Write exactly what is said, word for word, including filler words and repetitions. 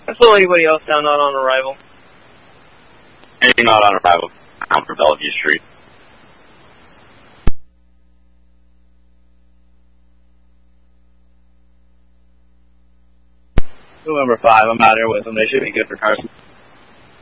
I saw anybody else down not on arrival. Anything not on arrival, down for Bellevue Street. November five, I'm out here with them. They should be good for Carson.